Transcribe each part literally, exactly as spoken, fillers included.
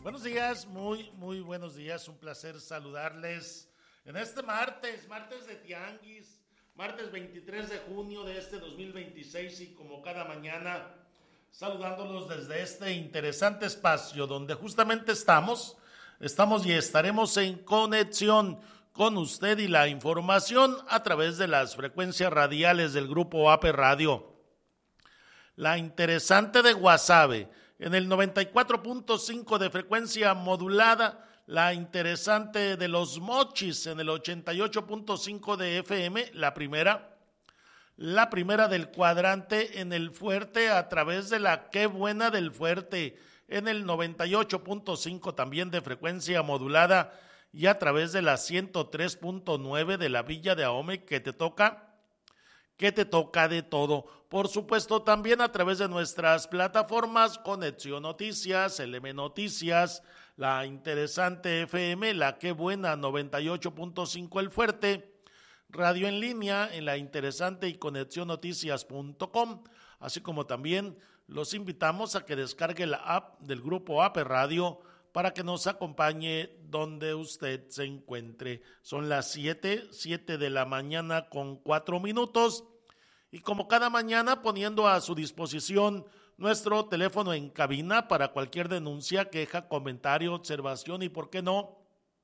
Buenos días, muy, muy buenos días. Un placer saludarles en este martes, martes de Tianguis, martes veintitrés de junio de este dos mil veintiséis, y como cada mañana, saludándolos desde este interesante espacio donde justamente estamos, estamos y estaremos en conexión con usted y la información a través de las frecuencias radiales del Grupo A P Radio. La interesante de Guasave en el noventa y cuatro punto cinco de frecuencia modulada, la interesante de Los Mochis en el ochenta y ocho punto cinco de F M, la primera, la primera del cuadrante en el Fuerte a través de la Qué Buena del Fuerte en el noventa y ocho punto cinco también de frecuencia modulada y a través de la ciento tres punto nueve de la Villa de Ahome, que te toca que te toca de todo. Por supuesto, también a través de nuestras plataformas Conexión Noticias, L M Noticias, la interesante F M, la Qué Buena noventa y ocho punto cinco El Fuerte, radio en línea en la interesante y conexión noticias punto com, así como también los invitamos a que descargue la app del Grupo A P Radio para que nos acompañe donde usted se encuentre. Son las siete, siete de la mañana con cuatro minutos y como cada mañana poniendo a su disposición nuestro teléfono en cabina para cualquier denuncia, queja, comentario, observación y, ¿por qué no?,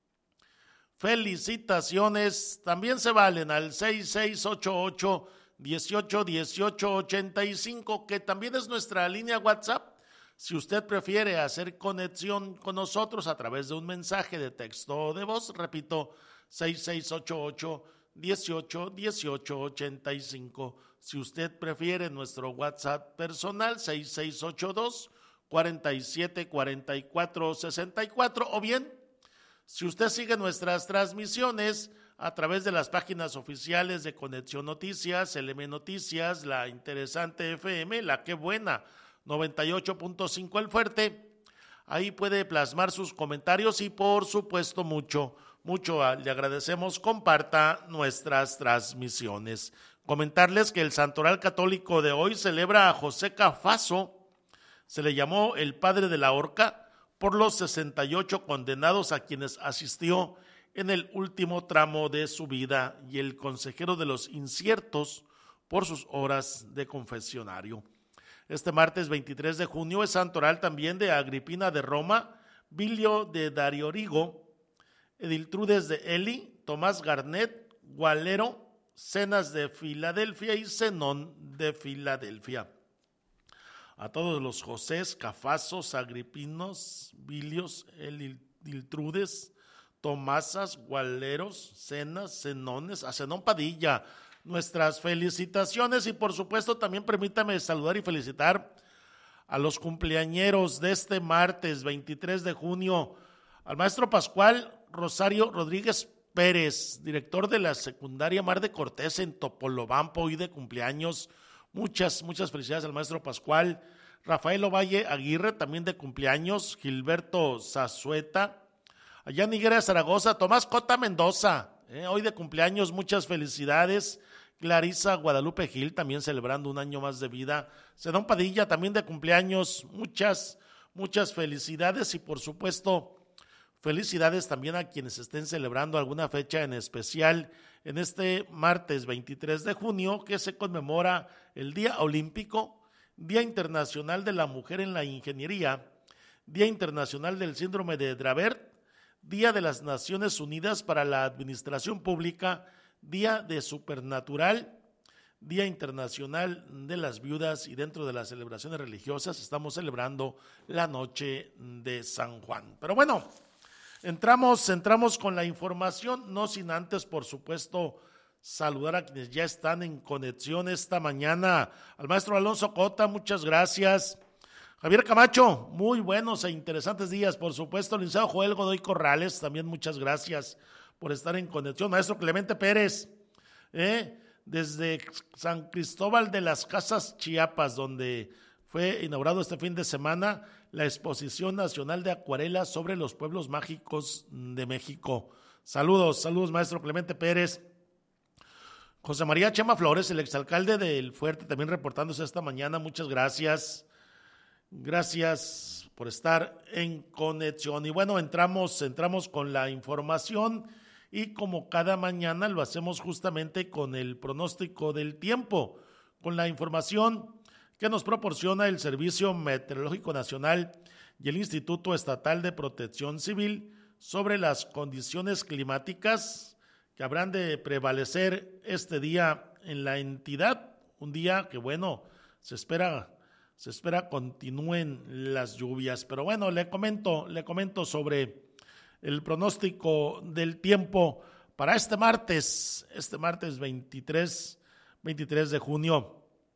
felicitaciones. También se valen al seis seis ocho ocho, dieciocho, dieciocho, ochenta y cinco, que también es nuestra línea WhatsApp. Si usted prefiere hacer conexión con nosotros a través de un mensaje de texto o de voz, repito, seis seis ocho ocho, dieciocho, dieciocho, ochenta y cinco. Si usted prefiere nuestro WhatsApp personal, seis seis ocho dos, cuarenta y siete, cuarenta y cuatro, sesenta y cuatro, o bien, si usted sigue nuestras transmisiones a través de las páginas oficiales de Conexión Noticias, L M Noticias, la interesante F M, la Qué Buena noventa y ocho punto cinco El Fuerte, ahí puede plasmar sus comentarios y por supuesto mucho, mucho le agradecemos, comparta nuestras transmisiones. Comentarles que el Santoral Católico de hoy celebra a José Cafaso, se le llamó el padre de la horca por los sesenta y ocho condenados a quienes asistió en el último tramo de su vida, y el consejero de los inciertos por sus horas de confesionario. Este martes veintitrés de junio es santoral también de Agripina de Roma, Bilio de Dariorigo, Ediltrudes de Eli, Tomás Garnet, Gualero, Cenas de Filadelfia y Zenón de Filadelfia. A todos los Josés, Cafasos, Agripinos, Bilios, Ediltrudes, Tomásas, Gualeros, Cenas, Zenones, a Zenón Padilla, nuestras felicitaciones. Y por supuesto también permítame saludar y felicitar a los cumpleañeros de este martes veintitrés de junio, al maestro Pascual Rosario Rodríguez Pérez, director de la secundaria Mar de Cortés en Topolobampo, hoy de cumpleaños. Muchas, muchas felicidades al maestro Pascual. Rafael Ovalle Aguirre, también de cumpleaños. Gilberto Zazueta, allá en Higuera, Zaragoza. Tomás Cota Mendoza, eh, hoy de cumpleaños, muchas felicidades. Clarisa Guadalupe Gil, también celebrando un año más de vida. Zenón Padilla, también de cumpleaños, muchas, muchas felicidades. Y por supuesto, felicidades también a quienes estén celebrando alguna fecha en especial en este martes veintitrés de junio, que se conmemora el Día Olímpico, Día Internacional de la Mujer en la Ingeniería, Día Internacional del Síndrome de Dravet, Día de las Naciones Unidas para la Administración Pública, Día de Supernatural, Día Internacional de las Viudas, y dentro de las celebraciones religiosas estamos celebrando la Noche de San Juan. Pero bueno, entramos, entramos con la información, no sin antes, por supuesto, saludar a quienes ya están en conexión esta mañana. Al maestro Alonso Cota, muchas gracias. Javier Camacho, muy buenos e interesantes días, por supuesto. Licenciado Joel Godoy Corrales, también muchas gracias por estar en conexión. Maestro Clemente Pérez, eh, desde San Cristóbal de las Casas, Chiapas, donde fue inaugurado este fin de semana la Exposición Nacional de Acuarelas sobre los pueblos mágicos de México. Saludos, saludos, maestro Clemente Pérez. José María Chema Flores, el exalcalde del Fuerte, también reportándose esta mañana, muchas gracias. Gracias por estar en conexión. Y bueno, entramos, entramos con la información y como cada mañana lo hacemos justamente con el pronóstico del tiempo, con la información que nos proporciona el Servicio Meteorológico Nacional y el Instituto Estatal de Protección Civil sobre las condiciones climáticas que habrán de prevalecer este día en la entidad. Un día que, bueno, se espera, se espera continúen las lluvias. Pero bueno, le comento, le comento sobre el pronóstico del tiempo para este martes, este martes veintitrés de junio.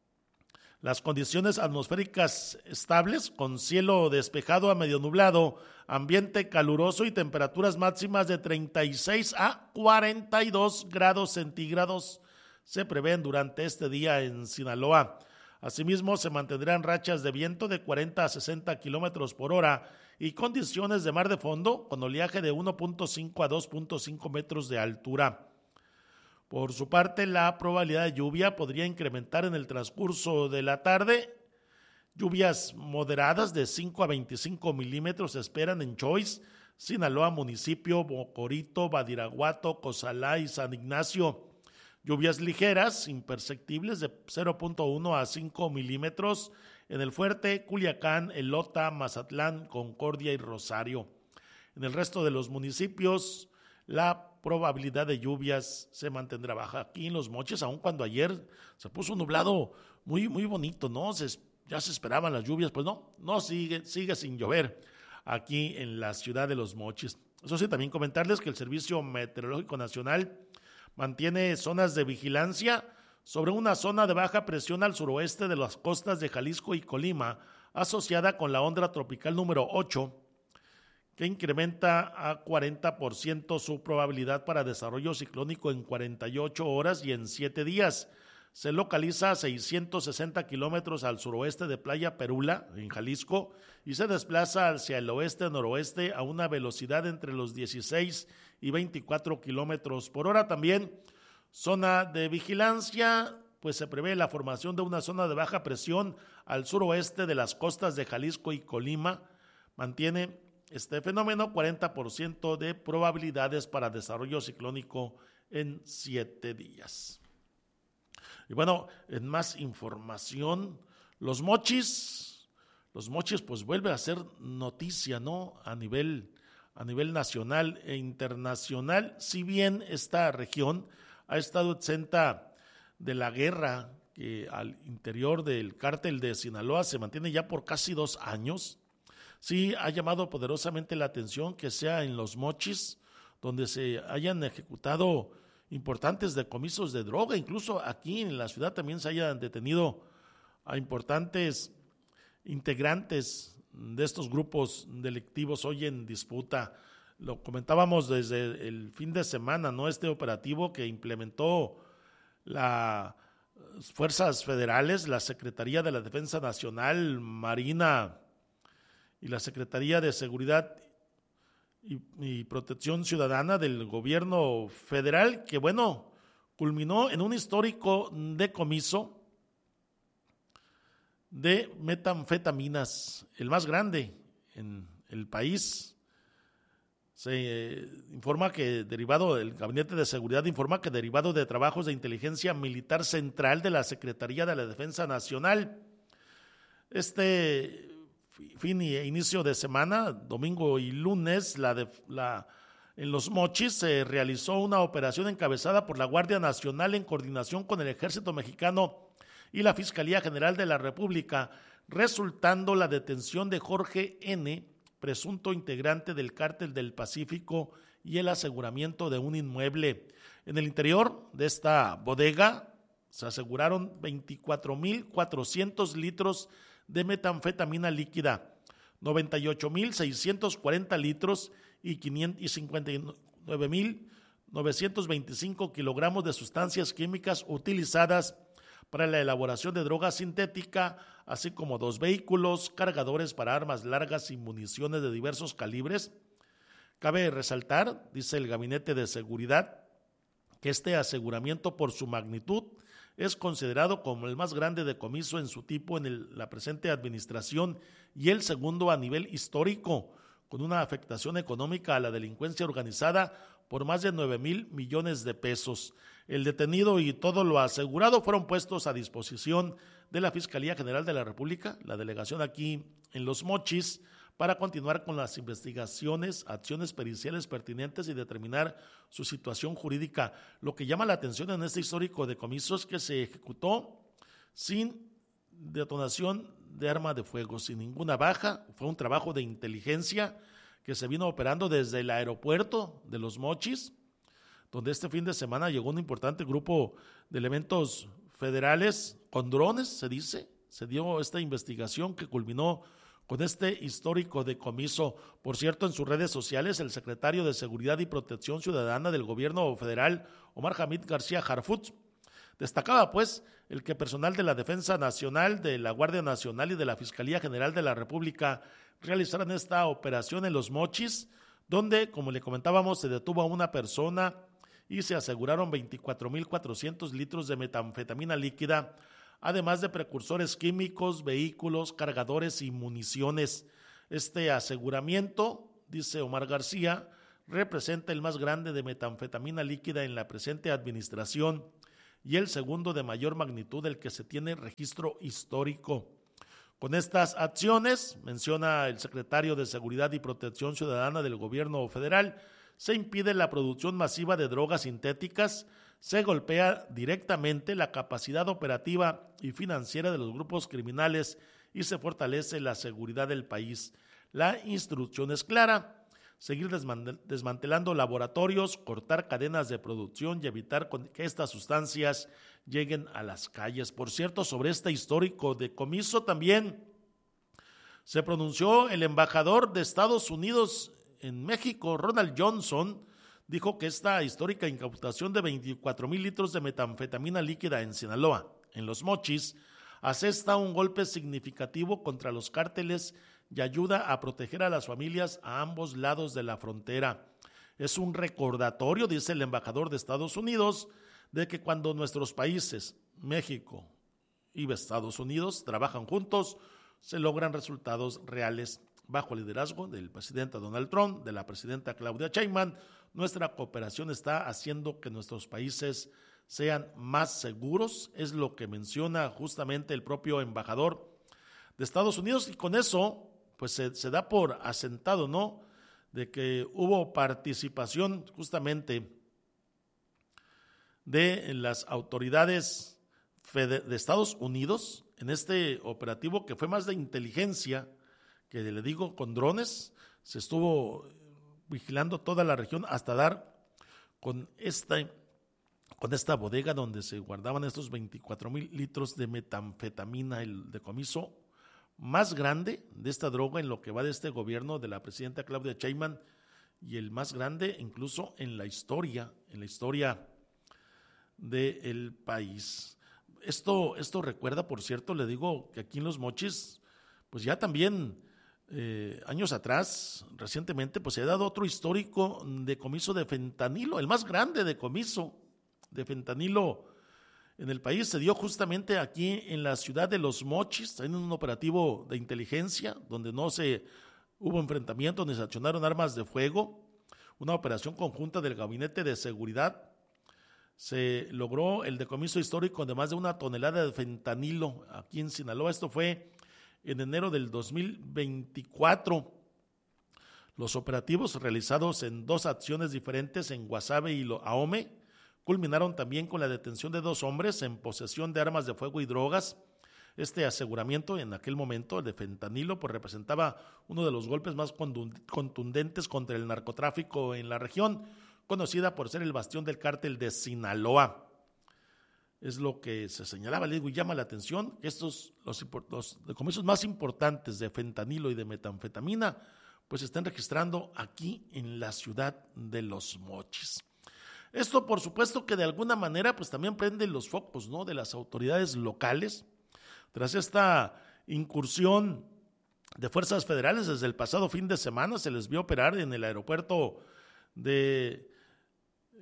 Las condiciones atmosféricas estables, con cielo despejado a medio nublado, ambiente caluroso y temperaturas máximas de treinta y seis a cuarenta y dos grados centígrados se prevén durante este día en Sinaloa. Asimismo, se mantendrán rachas de viento de cuarenta a sesenta kilómetros por hora y condiciones de mar de fondo con oleaje de uno punto cinco a dos punto cinco metros de altura. Por su parte, la probabilidad de lluvia podría incrementar en el transcurso de la tarde. Lluvias moderadas de cinco a veinticinco milímetros se esperan en Choix, Sinaloa, municipio, Bocorito, Badiraguato, Cozalá y San Ignacio. Lluvias ligeras, imperceptibles de cero punto uno a cinco milímetros en el Fuerte, Culiacán, Elota, Mazatlán, Concordia y Rosario. En el resto de los municipios, la probabilidad de lluvias se mantendrá baja. Aquí en Los Mochis, aun cuando ayer se puso nublado muy, muy bonito, ¿no? Se, ya se esperaban las lluvias, pues no, no sigue, sigue sin llover aquí en la ciudad de Los Mochis. Eso sí, también comentarles que el Servicio Meteorológico Nacional mantiene zonas de vigilancia sobre una zona de baja presión al suroeste de las costas de Jalisco y Colima, asociada con la onda tropical número ocho, que incrementa a cuarenta por ciento su probabilidad para desarrollo ciclónico en cuarenta y ocho horas y en siete días. Se localiza a seiscientos sesenta kilómetros al suroeste de Playa Perula, en Jalisco, y se desplaza hacia el oeste-noroeste a una velocidad entre los dieciséis y veinticuatro kilómetros por hora. También zona de vigilancia, pues se prevé la formación de una zona de baja presión al suroeste de las costas de Jalisco y Colima. Mantiene este fenómeno cuarenta por ciento de probabilidades para desarrollo ciclónico en siete días. Y bueno, en más información, Los Mochis, Los Mochis pues vuelve a ser noticia, ¿no? A nivel, a nivel nacional e internacional, si bien esta región ha estado exenta de la guerra que al interior del cártel de Sinaloa se mantiene ya por casi dos años, sí ha llamado poderosamente la atención que sea en Los Mochis, donde se hayan ejecutado importantes decomisos de droga, incluso aquí en la ciudad también se hayan detenido a importantes integrantes de estos grupos delictivos hoy en disputa. Lo comentábamos desde el fin de semana, ¿no? Este operativo que implementó las fuerzas federales, la Secretaría de la Defensa Nacional, Marina y la Secretaría de Seguridad y, y Protección Ciudadana del gobierno federal, que bueno, culminó en un histórico decomiso de metanfetaminas, el más grande en el país. Se eh, informa que derivado, el Gabinete de Seguridad informa que derivado de trabajos de inteligencia militar central de la Secretaría de la Defensa Nacional, este fin y inicio de semana, domingo y lunes, la de, la, en Los Mochis se realizó una operación encabezada por la Guardia Nacional en coordinación con el Ejército Mexicano y la Fiscalía General de la República, resultando la detención de Jorge N., presunto integrante del Cártel del Pacífico, y el aseguramiento de un inmueble. En el interior de esta bodega se aseguraron veinticuatro mil cuatrocientos litros de metanfetamina líquida, noventa y ocho mil seiscientos cuarenta litros y cincuenta y nueve mil novecientos veinticinco kilogramos de sustancias químicas utilizadas para la elaboración de droga sintética, así como dos vehículos, cargadores para armas largas y municiones de diversos calibres. Cabe resaltar, dice el Gabinete de Seguridad, que este aseguramiento por su magnitud es considerado como el más grande decomiso en su tipo en el, la presente administración y el segundo a nivel histórico, con una afectación económica a la delincuencia organizada por más de nueve mil millones de pesos. El detenido y todo lo asegurado fueron puestos a disposición de la Fiscalía General de la República, la delegación aquí en Los Mochis, para continuar con las investigaciones, acciones periciales pertinentes y determinar su situación jurídica. Lo que llama la atención en este histórico decomiso es que se ejecutó sin detonación de arma de fuego, sin ninguna baja. Fue un trabajo de inteligencia que se vino operando desde el aeropuerto de Los Mochis, donde este fin de semana llegó un importante grupo de elementos federales con drones, se dice. Se dio esta investigación que culminó con este histórico decomiso. Por cierto, en sus redes sociales, el secretario de Seguridad y Protección Ciudadana del gobierno federal, Omar Hamid García Harfuch, destacaba pues el que personal de la Defensa Nacional, de la Guardia Nacional y de la Fiscalía General de la República realizaran esta operación en Los Mochis, donde, como le comentábamos, se detuvo a una persona y se aseguraron veinticuatro mil cuatrocientos litros de metanfetamina líquida, además de precursores químicos, vehículos, cargadores y municiones. Este aseguramiento, dice Omar García, representa el más grande de metanfetamina líquida en la presente administración y el segundo de mayor magnitud del que se tiene registro histórico. Con estas acciones, menciona el secretario de Seguridad y Protección Ciudadana del gobierno federal, se impide la producción masiva de drogas sintéticas, se golpea directamente la capacidad operativa y financiera de los grupos criminales y se fortalece la seguridad del país. La instrucción es clara: seguir desmantelando laboratorios, cortar cadenas de producción y evitar que estas sustancias lleguen a las calles. Por cierto, sobre este histórico decomiso también se pronunció el embajador de Estados Unidos en México, Ronald Johnson. Dijo que esta histórica incautación de veinticuatro mil litros de metanfetamina líquida en Sinaloa, en Los Mochis, asesta un golpe significativo contra los cárteles y ayuda a proteger a las familias a ambos lados de la frontera. Es un recordatorio, dice el embajador de Estados Unidos, de que cuando nuestros países, México y Estados Unidos, trabajan juntos, se logran resultados reales. Bajo el liderazgo del presidente Donald Trump, de la presidenta Claudia Sheinbaum, nuestra cooperación está haciendo que nuestros países sean más seguros, es lo que menciona justamente el propio embajador de Estados Unidos, y con eso pues se, se da por asentado, ¿no?, de que hubo participación justamente de las autoridades de Estados Unidos en este operativo que fue más de inteligencia, que le digo, con drones. Se estuvo vigilando toda la región hasta dar con esta, con esta bodega donde se guardaban estos veinticuatro mil litros de metanfetamina, el decomiso más grande de esta droga en lo que va de este gobierno de la presidenta Claudia Sheinbaum y el más grande incluso en la historia, en la historia del país. Esto, esto recuerda, por cierto, le digo que aquí en Los Mochis, pues ya también Eh, años atrás, recientemente, pues se ha dado otro histórico decomiso de fentanilo, el más grande decomiso de fentanilo en el país. Se dio justamente aquí en la ciudad de Los Mochis, en un operativo de inteligencia, donde no se hubo enfrentamientos ni se accionaron armas de fuego, una operación conjunta del Gabinete de Seguridad. Se logró el decomiso histórico de más de una tonelada de fentanilo aquí en Sinaloa. Esto fue en enero del dos mil veinticuatro. Los operativos realizados en dos acciones diferentes en Guasave y Ahome culminaron también con la detención de dos hombres en posesión de armas de fuego y drogas. Este aseguramiento en aquel momento de fentanilo pues representaba uno de los golpes más contundentes contra el narcotráfico en la región, conocida por ser el bastión del cártel de Sinaloa. Es lo que se señalaba, le digo, y llama la atención que estos, los, los decomisos más importantes de fentanilo y de metanfetamina, pues se están registrando aquí en la ciudad de Los Mochis. Esto, por supuesto, que de alguna manera, pues también prende los focos, ¿no?, de las autoridades locales. Tras esta incursión de fuerzas federales, desde el pasado fin de semana se les vio operar en el aeropuerto de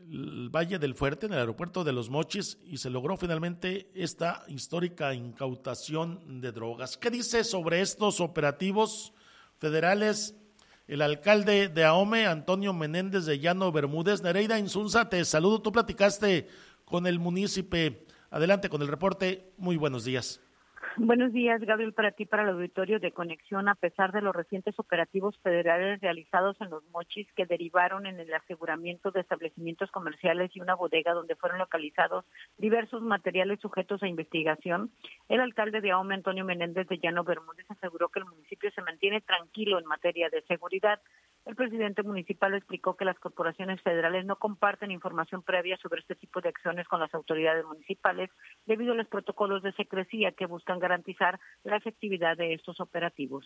el Valle del Fuerte, en el aeropuerto de Los Mochis, y se logró finalmente esta histórica incautación de drogas. ¿Qué dice sobre estos operativos federales el alcalde de Ahome, Antonio Menéndez de Llano Bermúdez? Nereida Insunza, te saludo, tú platicaste con el munícipe. Adelante con el reporte, muy buenos días. Buenos días, Gabriel, para ti, para el auditorio de Conexión. A pesar de los recientes operativos federales realizados en Los Mochis que derivaron en el aseguramiento de establecimientos comerciales y una bodega donde fueron localizados diversos materiales sujetos a investigación, el alcalde de Ahome, Antonio Menéndez de Llano Bermúdez, aseguró que el municipio se mantiene tranquilo en materia de seguridad. El presidente municipal explicó que las corporaciones federales no comparten información previa sobre este tipo de acciones con las autoridades municipales debido a los protocolos de secrecía que buscan garantizar la efectividad de estos operativos.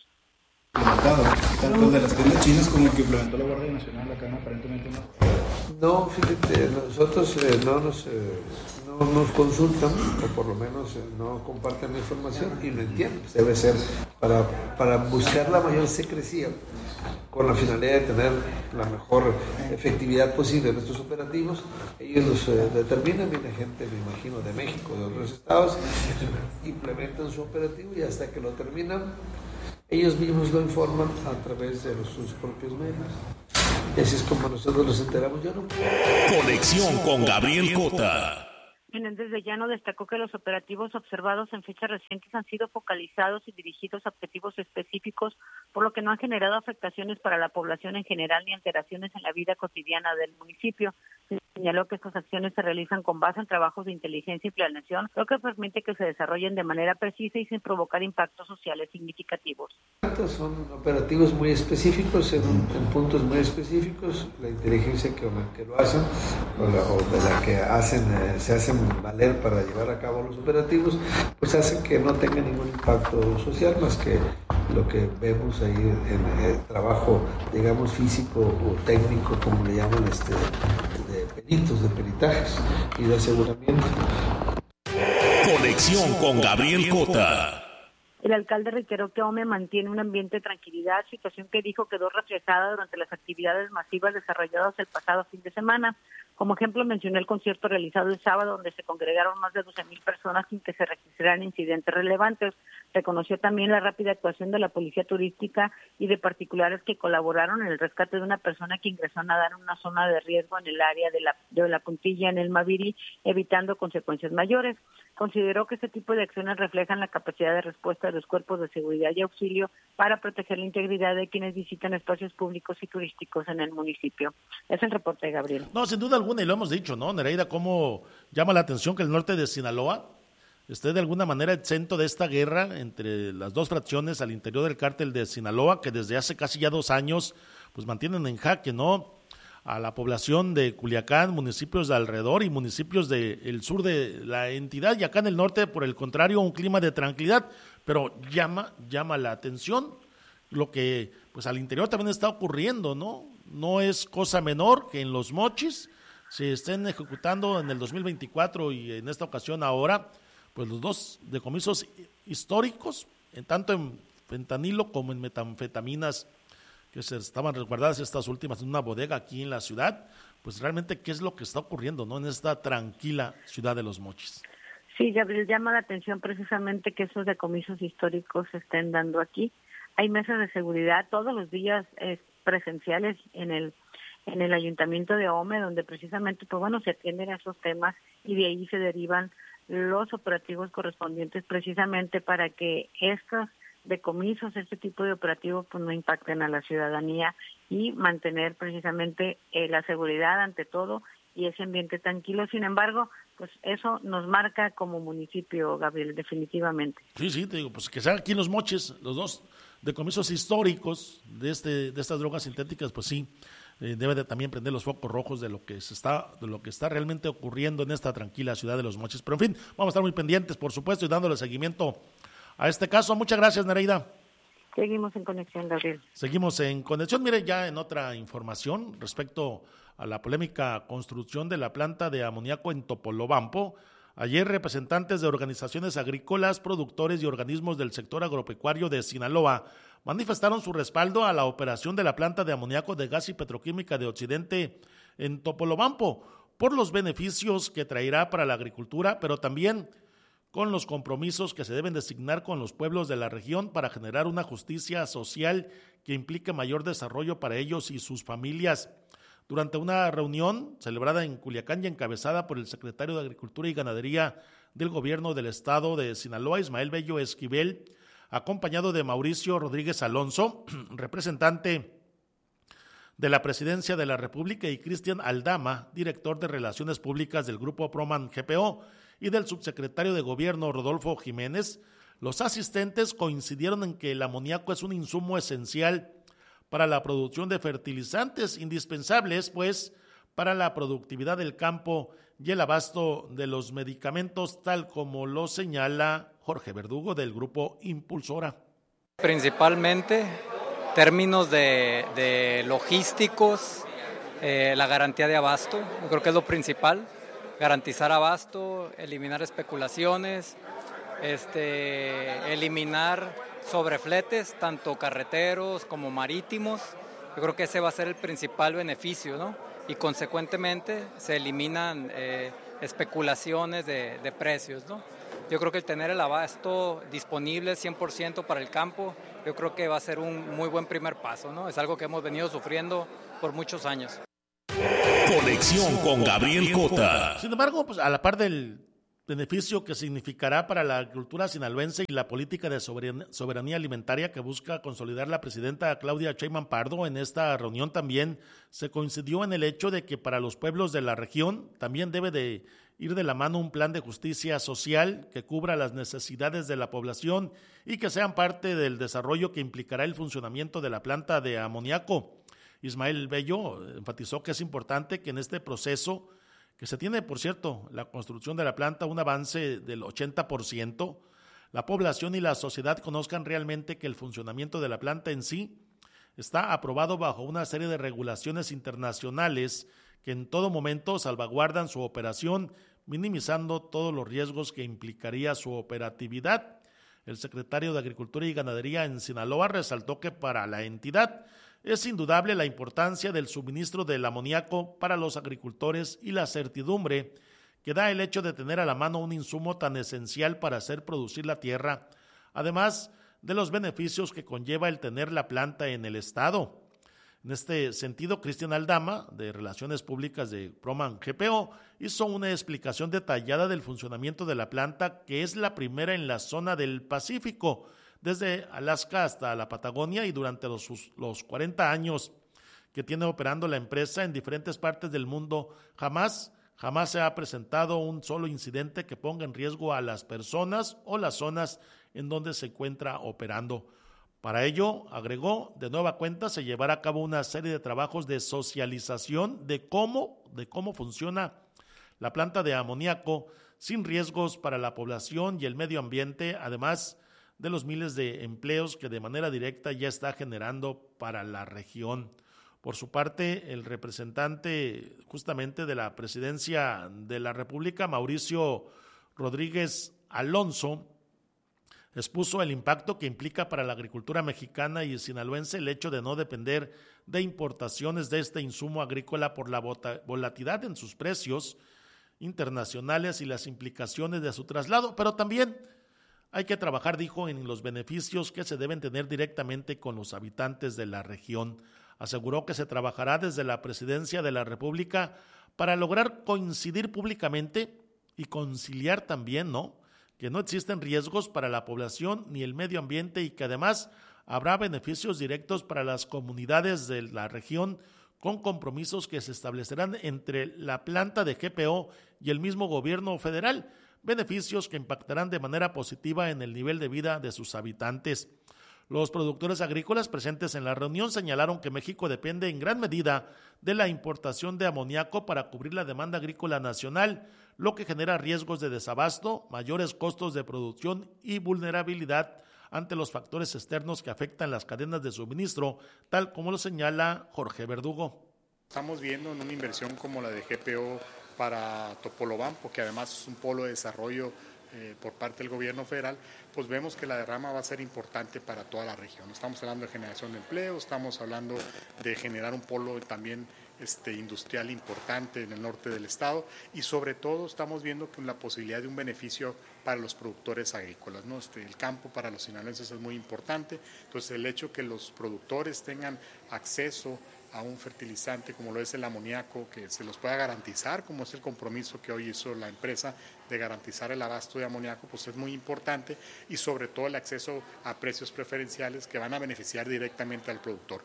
Tanto el de las tiendas chinas como el que implementó la Guardia Nacional acá, ¿no? Aparentemente no. No, fíjate, nosotros eh, no, nos, eh, no nos consultan, o por lo menos eh, no comparten la información, y lo entiendo, pues debe ser para, para buscar la mayor secrecía, con la finalidad de tener la mejor efectividad posible en estos operativos. Ellos los eh, determinan, viene gente, me imagino, de México, de otros estados, implementan su operativo y hasta que lo terminan, ellos mismos lo informan a través de los, sus propios medios. Y así es como nosotros nos enteramos. Yo no. Conexión con Gabriel Cota. Menéndez de Llano destacó que los operativos observados en fechas recientes han sido focalizados y dirigidos a objetivos específicos, por lo que no han generado afectaciones para la población en general ni alteraciones en la vida cotidiana del municipio. Señaló que estas acciones se realizan con base en trabajos de inteligencia y planeación, lo que permite que se desarrollen de manera precisa y sin provocar impactos sociales significativos. Son operativos muy específicos, en, en puntos muy específicos. La inteligencia que, que lo hacen, o, la, o de la que hacen, eh, se hacen valer para llevar a cabo los operativos, pues hacen que no tenga ningún impacto social más que lo que vemos ahí en el trabajo, digamos, físico o técnico, como le llaman, este, de peritos, de peritajes y de aseguramiento. Conexión con Gabriel Cota. El alcalde reiteró que Ahome mantiene un ambiente de tranquilidad, situación que dijo quedó reflejada durante las actividades masivas desarrolladas el pasado fin de semana. Como ejemplo, mencionó el concierto realizado el sábado, donde se congregaron más de doce mil personas sin que se registraran incidentes relevantes. Reconoció también la rápida actuación de la policía turística y de particulares que colaboraron en el rescate de una persona que ingresó a nadar en una zona de riesgo en el área de la, de la Puntilla, en el Maviri, evitando consecuencias mayores. Consideró que este tipo de acciones reflejan la capacidad de respuesta de los cuerpos de seguridad y auxilio para proteger la integridad de quienes visitan espacios públicos y turísticos en el municipio. Es el reporte, Gabriel. No, sin duda alguna, y lo hemos dicho, ¿no, Nereida? ¿Cómo llama la atención que el norte de Sinaloa esté de alguna manera exento de esta guerra entre las dos fracciones al interior del cártel de Sinaloa, que desde hace casi ya dos años pues mantienen en jaque, ¿no?, a la población de Culiacán, municipios de alrededor y municipios del sur de la entidad, y acá en el norte, por el contrario, un clima de tranquilidad, pero llama, llama la atención lo que pues al interior también está ocurriendo, ¿no? No es cosa menor que en Los Mochis se estén ejecutando en el dos mil veinticuatro y en esta ocasión ahora, pues los dos decomisos históricos, en tanto en fentanilo como en metanfetaminas, que se estaban resguardadas estas últimas en una bodega aquí en la ciudad. Pues realmente, ¿qué es lo que está ocurriendo, no, en esta tranquila ciudad de Los Mochis? Sí, Gabriel, llama la atención precisamente que esos decomisos históricos se estén dando aquí. Hay mesas de seguridad todos los días eh, presenciales en el en el ayuntamiento de Ahome, donde precisamente, pues bueno, se atienden a esos temas y de ahí se derivan los operativos correspondientes precisamente para que estos decomisos, este tipo de operativos, pues no impacten a la ciudadanía y mantener precisamente eh, la seguridad ante todo y ese ambiente tranquilo. Sin embargo, pues eso nos marca como municipio, Gabriel, definitivamente. Sí, sí, te digo, pues que sean aquí en Los Mochis, los dos decomisos históricos de este de estas drogas sintéticas, pues sí, eh, debe de también prender los focos rojos de lo que se está de lo que está realmente ocurriendo en esta tranquila ciudad de Los Mochis. Pero en fin, vamos a estar muy pendientes, por supuesto, y dándole seguimiento a este caso. Muchas gracias, Nereida. Seguimos en conexión, Gabriel. Seguimos en conexión. Mire, ya en otra información respecto a la polémica construcción de la planta de amoníaco en Topolobampo, ayer representantes de organizaciones agrícolas, productores y organismos del sector agropecuario de Sinaloa manifestaron su respaldo a la operación de la planta de amoníaco de gas y petroquímica de Occidente en Topolobampo, por los beneficios que traerá para la agricultura, pero también con los compromisos que se deben designar con los pueblos de la región para generar una justicia social que implique mayor desarrollo para ellos y sus familias. Durante una reunión celebrada en Culiacán y encabezada por el secretario de Agricultura y Ganadería del Gobierno del Estado de Sinaloa, Ismael Bello Esquivel, acompañado de Mauricio Rodríguez Alonso, representante de la Presidencia de la República, y Cristian Aldama, director de Relaciones Públicas del Grupo Proman G P O, y del subsecretario de Gobierno Rodolfo Jiménez, los asistentes coincidieron en que el amoníaco es un insumo esencial para la producción de fertilizantes, indispensables pues para la productividad del campo y el abasto de los medicamentos, tal como lo señala Jorge Verdugo del Grupo Impulsora. Principalmente términos de, de logísticos, eh, la garantía de abasto, yo creo que es lo principal. Garantizar abasto, eliminar especulaciones, este, eliminar sobrefletes, tanto carreteros como marítimos. Yo creo que ese va a ser el principal beneficio, ¿no? Y consecuentemente se eliminan eh, especulaciones de, de precios, ¿no? Yo creo que el tener el abasto disponible cien por ciento para el campo, yo creo que va a ser un muy buen primer paso, ¿no? Es algo que hemos venido sufriendo por muchos años. Conexión con Gabriel Cota. Sin embargo, pues a la par del beneficio que significará para la agricultura sinaloense y la política de soberanía alimentaria que busca consolidar la presidenta Claudia Sheinbaum Pardo, en esta reunión también se coincidió en el hecho de que para los pueblos de la región también debe de ir de la mano un plan de justicia social que cubra las necesidades de la población y que sean parte del desarrollo que implicará el funcionamiento de la planta de amoníaco. Ismael Bello enfatizó que es importante que en este proceso, que se tiene, por cierto, la construcción de la planta, un avance del ochenta por ciento, la población y la sociedad conozcan realmente que el funcionamiento de la planta en sí está aprobado bajo una serie de regulaciones internacionales que en todo momento salvaguardan su operación, minimizando todos los riesgos que implicaría su operatividad. El secretario de Agricultura y Ganadería en Sinaloa resaltó que para la entidad es indudable la importancia del suministro del amoníaco para los agricultores y la certidumbre que da el hecho de tener a la mano un insumo tan esencial para hacer producir la tierra, además de los beneficios que conlleva el tener la planta en el estado. En este sentido, Cristian Aldama, de Relaciones Públicas de Proman G P O, hizo una explicación detallada del funcionamiento de la planta, que es la primera en la zona del Pacífico, desde Alaska hasta la Patagonia, y durante los, los cuarenta años que tiene operando la empresa en diferentes partes del mundo, jamás, jamás se ha presentado un solo incidente que ponga en riesgo a las personas o las zonas en donde se encuentra operando. Para ello, agregó, de nueva cuenta se llevará a cabo una serie de trabajos de socialización de cómo, de cómo funciona la planta de amoníaco sin riesgos para la población y el medio ambiente, además de los miles de empleos que de manera directa ya está generando para la región. Por su parte, el representante justamente de la Presidencia de la República, Mauricio Rodríguez Alonso, expuso el impacto que implica para la agricultura mexicana y sinaloense el hecho de no depender de importaciones de este insumo agrícola por la volatilidad en sus precios internacionales y las implicaciones de su traslado, pero también hay que trabajar, dijo, en los beneficios que se deben tener directamente con los habitantes de la región. Aseguró que se trabajará desde la Presidencia de la República para lograr coincidir públicamente y conciliar también, ¿no?, que no existen riesgos para la población ni el medio ambiente y que además habrá beneficios directos para las comunidades de la región con compromisos que se establecerán entre la planta de G P O y el mismo gobierno federal, beneficios que impactarán de manera positiva en el nivel de vida de sus habitantes. Los productores agrícolas presentes en la reunión señalaron que México depende en gran medida de la importación de amoníaco para cubrir la demanda agrícola nacional, lo que genera riesgos de desabasto, mayores costos de producción y vulnerabilidad ante los factores externos que afectan las cadenas de suministro, tal como lo señala Jorge Verdugo. Estamos viendo en una inversión como la de G P O para Topolobampo, que además es un polo de desarrollo eh, por parte del gobierno federal, pues vemos que la derrama va a ser importante para toda la región. Estamos hablando de generación de empleo, estamos hablando de generar un polo también este, industrial importante en el norte del estado y sobre todo estamos viendo que la posibilidad de un beneficio para los productores agrícolas, ¿no? Este, el campo para los sinaloenses es muy importante, entonces el hecho que los productores tengan acceso a un fertilizante como lo es el amoníaco, que se los pueda garantizar, como es el compromiso que hoy hizo la empresa de garantizar el abasto de amoníaco, pues es muy importante y sobre todo el acceso a precios preferenciales que van a beneficiar directamente al productor.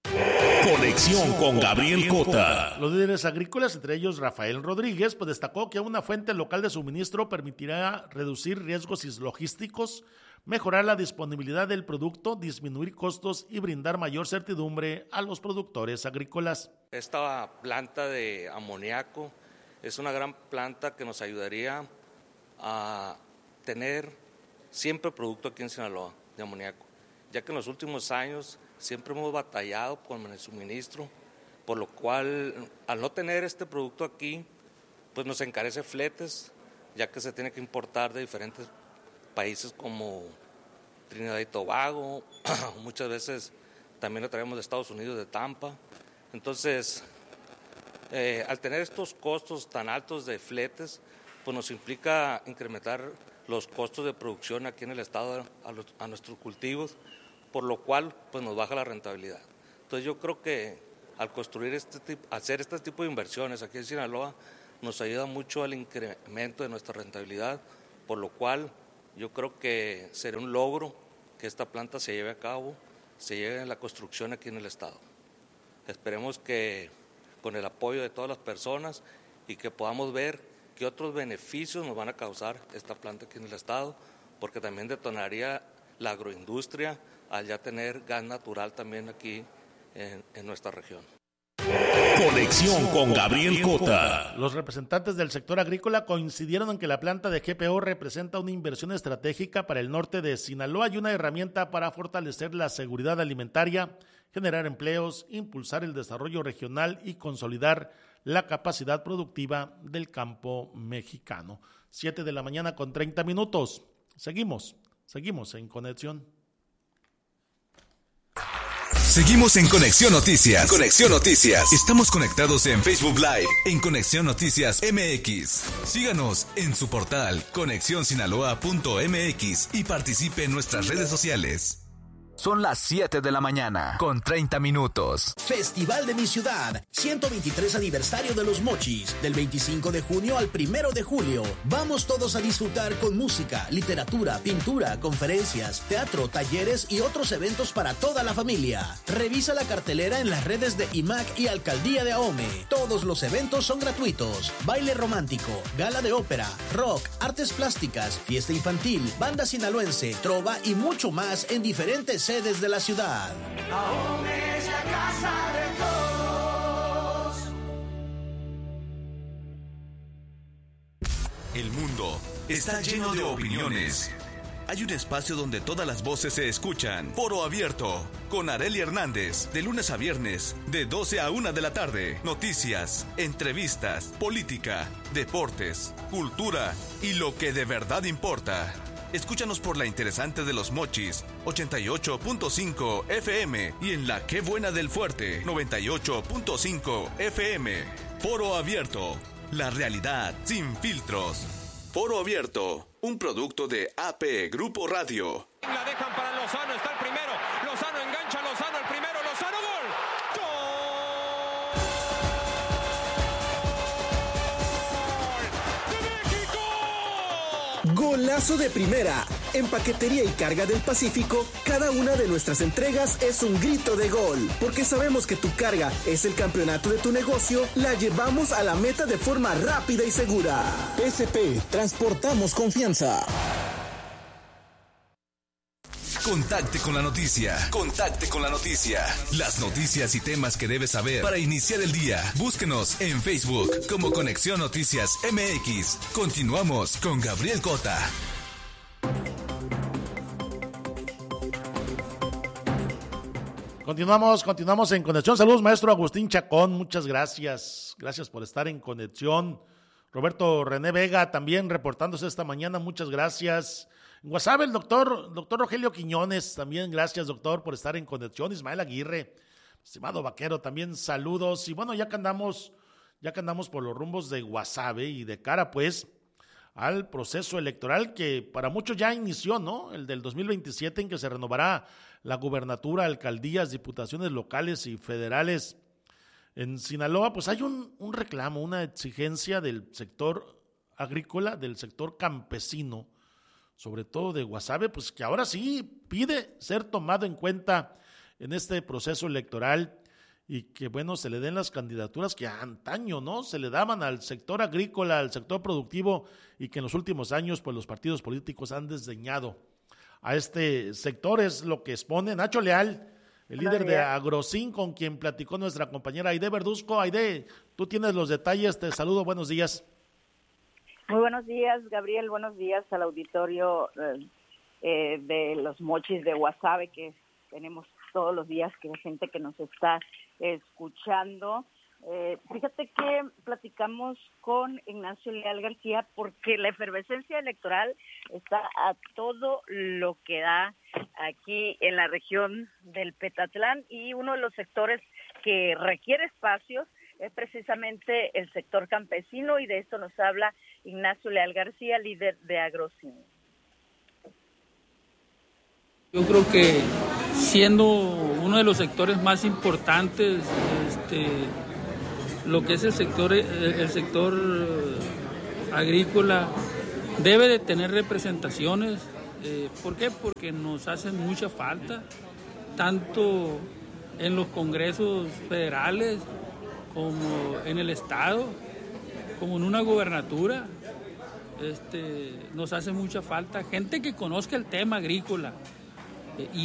Conexión con Gabriel Cota. Los líderes agrícolas, entre ellos Rafael Rodríguez, pues destacó que una fuente local de suministro permitirá reducir riesgos logísticos, mejorar la disponibilidad del producto, disminuir costos y brindar mayor certidumbre a los productores agrícolas. Esta planta de amoníaco es una gran planta que nos ayudaría a tener siempre producto aquí en Sinaloa de amoníaco, ya que en los últimos años siempre hemos batallado con el suministro, por lo cual al no tener este producto aquí, pues nos encarece fletes, ya que se tiene que importar de diferentes países como Trinidad y Tobago, muchas veces también lo traemos de Estados Unidos, de Tampa. Entonces, eh, al tener estos costos tan altos de fletes, pues nos implica incrementar los costos de producción aquí en el estado a, los, a nuestros cultivos, por lo cual pues nos baja la rentabilidad. Entonces yo creo que al construir este tipo, hacer este tipo de inversiones aquí en Sinaloa, nos ayuda mucho al incremento de nuestra rentabilidad, por lo cual yo creo que será un logro que esta planta se lleve a cabo, se lleve a la construcción aquí en el estado. Esperemos que con el apoyo de todas las personas y que podamos ver qué otros beneficios nos van a causar esta planta aquí en el estado, porque también detonaría la agroindustria al ya tener gas natural también aquí en, en nuestra región. Conexión con Gabriel Cota. Los representantes del sector agrícola coincidieron en que la planta de G P O representa una inversión estratégica para el norte de Sinaloa y una herramienta para fortalecer la seguridad alimentaria, generar empleos, impulsar el desarrollo regional y consolidar la capacidad productiva del campo mexicano. Siete de la mañana con treinta minutos. Seguimos, seguimos en Conexión. Seguimos en Conexión Noticias. Conexión Noticias. Estamos conectados en Facebook Live en Conexión Noticias M X. Síganos en su portal conexión sinaloa punto m x y participe en nuestras redes sociales. Son las siete de la mañana, con treinta minutos. Festival de mi ciudad, ciento veintitrés aniversario de los Mochis, del veinticinco de junio al primero de julio. Vamos todos a disfrutar con música, literatura, pintura, conferencias, teatro, talleres y otros eventos para toda la familia. Revisa la cartelera en las redes de I M A C y Alcaldía de Ahome. Todos los eventos son gratuitos. Baile romántico, gala de ópera, rock, artes plásticas, fiesta infantil, banda sinaloense, trova y mucho más en diferentes sedes de la ciudad. Ahome es la casa de todos. El mundo está lleno de opiniones. Hay un espacio donde todas las voces se escuchan. Foro Abierto, con Arely Hernández, de lunes a viernes, de doce a una de la tarde. Noticias, entrevistas, política, deportes, cultura y lo que de verdad importa. Escúchanos por la interesante de los Mochis, ochenta y ocho punto cinco F M, y en la Qué Buena del Fuerte, noventa y ocho punto cinco F M. Foro Abierto, la realidad sin filtros. Foro Abierto, un producto de A P Grupo Radio. La dejan para Lozano, está el primero. Lozano engancha, Lozano el primero, Lozano gol. Golazo de primera. En Paquetería y Carga del Pacífico, cada una de nuestras entregas es un grito de gol. Porque sabemos que tu carga es el campeonato de tu negocio, la llevamos a la meta de forma rápida y segura. P S P, transportamos confianza. Contacte con la noticia. Contacte con la noticia. Las noticias y temas que debes saber para iniciar el día. Búsquenos en Facebook como Conexión Noticias M X. Continuamos con Gabriel Cota. Continuamos, continuamos en Conexión. Saludos, maestro Agustín Chacón. Muchas gracias. Gracias por estar en Conexión. Roberto René Vega también reportándose esta mañana. Muchas gracias. En WhatsApp el doctor, doctor Rogelio Quiñones, también gracias doctor por estar en Conexión. Ismael Aguirre, Estimado Vaquero, también saludos. Y bueno, ya que andamos, ya que andamos por los rumbos de Guasave y de cara pues al proceso electoral que para muchos ya inició, ¿no? El del dos mil veintisiete, en que se renovará la gubernatura, alcaldías, diputaciones locales y federales en Sinaloa. Pues hay un, un reclamo, una exigencia del sector agrícola, del sector campesino, sobre todo de Guasave, pues que ahora sí pide ser tomado en cuenta en este proceso electoral y que, bueno, se le den las candidaturas que antaño, ¿no?, se le daban al sector agrícola, al sector productivo, y que en los últimos años, pues, los partidos políticos han desdeñado a este sector. Es lo que expone Nacho Leal, el líder de Agrocin, con quien platicó nuestra compañera Aide Verduzco. Aide, tú tienes los detalles, te saludo, buenos días. Muy buenos días, Gabriel, buenos días al auditorio eh, eh, de los Mochis de Guasave, que tenemos todos los días, que hay gente que nos está escuchando. Eh, fíjate que platicamos con Ignacio Leal García porque la efervescencia electoral está a todo lo que da aquí en la región del Petatlán, y uno de los sectores que requiere espacios es precisamente el sector campesino, y de esto nos habla Ignacio Leal García, líder de Agrocin. Yo creo que siendo uno de los sectores más importantes, este, lo que es el sector, el sector agrícola debe de tener representaciones. Eh, ¿Por qué? Porque nos hacen mucha falta, tanto en los congresos federales como en el estado, como en una gubernatura. Este, nos hace mucha falta gente que conozca el tema agrícola. Y